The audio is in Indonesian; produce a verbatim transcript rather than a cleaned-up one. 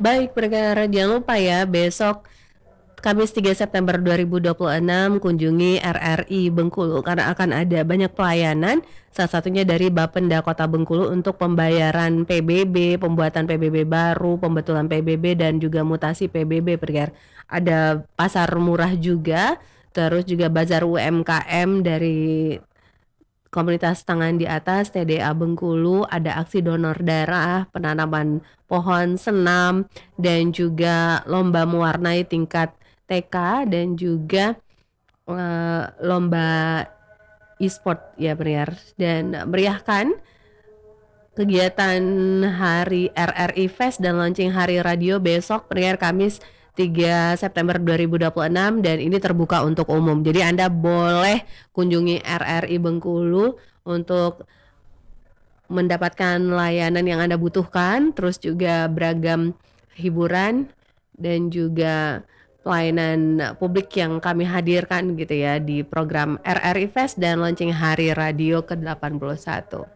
Baik, pendengar, jangan lupa ya besok Kamis tiga September dua ribu dua puluh enam kunjungi R R I Bengkulu karena akan ada banyak pelayanan, salah satunya dari Bapenda Kota Bengkulu untuk pembayaran P B B, pembuatan P B B baru, pembetulan P B B dan juga mutasi P B B, pendengar. Ada pasar murah juga, terus juga bazar U M K M dari Komunitas Tangan di Atas T D A Bengkulu, ada aksi donor darah, penanaman pohon senam, dan juga lomba mewarnai tingkat T K dan juga uh, lomba e-sport ya pendengar, dan meriahkan kegiatan Hari R R I Fest dan launching Hari Radio besok pendengar Kamis tiga September dua ribu dua puluh enam, dan ini terbuka untuk umum. Jadi Anda boleh kunjungi R R I Bengkulu untuk mendapatkan layanan yang Anda butuhkan, terus juga beragam hiburan dan juga pelayanan publik yang kami hadirkan gitu ya di program R R I Fest dan launching Hari Radio ke delapan puluh satu.